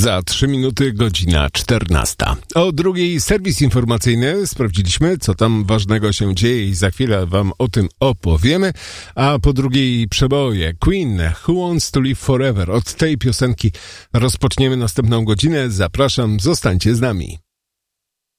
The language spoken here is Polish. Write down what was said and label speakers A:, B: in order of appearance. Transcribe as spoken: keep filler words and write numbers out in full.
A: Za trzy minuty godzina czternasta. O drugiej serwis informacyjny. Sprawdziliśmy, co tam ważnego się dzieje i za chwilę wam o tym opowiemy. A po drugiej przeboje Queen, Who Wants to Live Forever. Od tej piosenki rozpoczniemy następną godzinę. Zapraszam, zostańcie z nami.